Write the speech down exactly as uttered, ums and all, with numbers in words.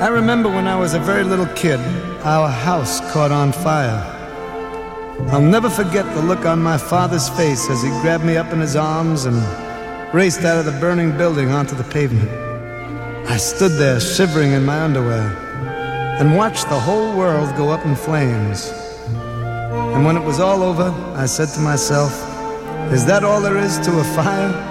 I remember when I was a very little kid, our house caught on fire. I'll never forget the look on my father's face as he grabbed me up in his arms and raced out of the burning building onto the pavement. I stood there shivering in my underwear and watched the whole world go up in flames. And when it was all over, I said to myself, is that all there is to a fire?